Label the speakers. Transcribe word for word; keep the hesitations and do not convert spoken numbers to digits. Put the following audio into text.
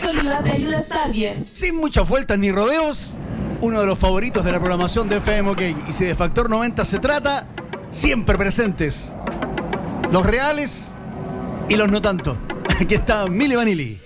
Speaker 1: Oliva te ayuda a estar bien.
Speaker 2: Sin muchas vueltas ni rodeos, uno de los favoritos de la programación de F M OK. Y si de Factor noventa se trata, siempre presentes. Los reales y los no tanto. Aquí está Milli Vanilli.